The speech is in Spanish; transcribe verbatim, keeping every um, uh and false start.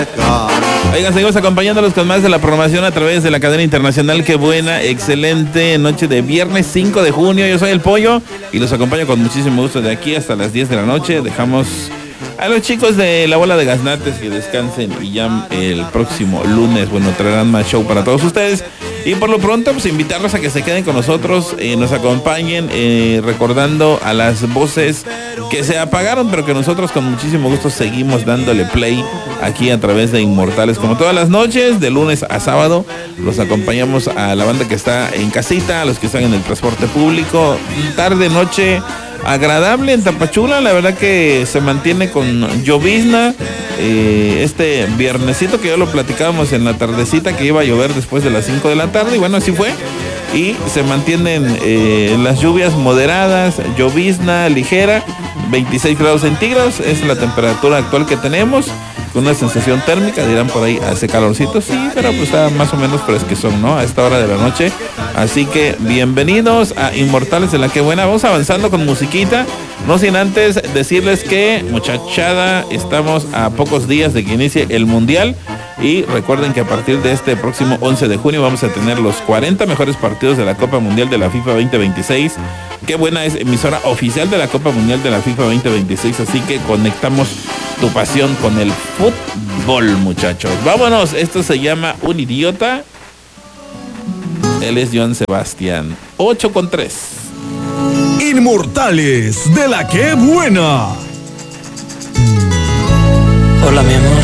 Oigan, seguimos acompañándolos con más de la programación a través de la cadena internacional. Qué buena, excelente noche de viernes cinco de junio. Yo soy el Pollo y los acompaño con muchísimo gusto de aquí hasta las diez de la noche. Dejamos a los chicos de la bola de gaznates que descansen y ya el próximo lunes, bueno, traerán más show para todos ustedes. Y por lo pronto, pues invitarlos a que se queden con nosotros, eh, nos acompañen, eh, recordando a las voces que se apagaron, pero que nosotros con muchísimo gusto seguimos dándole play aquí a través de Inmortales. Como todas las noches, de lunes a sábado, los acompañamos a la banda que está en casita, a los que están en el transporte público, tarde, noche agradable en Tapachula. La verdad que se mantiene con llovizna. Eh, este viernesito que ya lo platicábamos en la tardecita que iba a llover después de las cinco de la tarde, y bueno, así fue. Y se mantienen eh, las lluvias moderadas, llovizna ligera, veintiséis grados centígrados, es la temperatura actual que tenemos, con una sensación térmica, dirán por ahí, hace calorcito, sí, pero pues está más o menos fresquezón, ¿no? A esta hora de la noche. Así que bienvenidos a Inmortales de la Que Buena. Vamos avanzando con musiquita, no sin antes decirles que, muchachada, estamos a pocos días de que inicie el Mundial. Y recuerden que a partir de este próximo once de junio vamos a tener los cuarenta mejores partidos de la Copa Mundial de la FIFA veinte veintiséis. Qué Buena es emisora oficial de la Copa Mundial de la FIFA veinte veintiséis, así que conectamos tu pasión con el fútbol, muchachos. Vámonos, esto se llama Un Idiota. Él es Joan Sebastián. ocho con tres. Inmortales de la Que Buena. Hola, mi amor.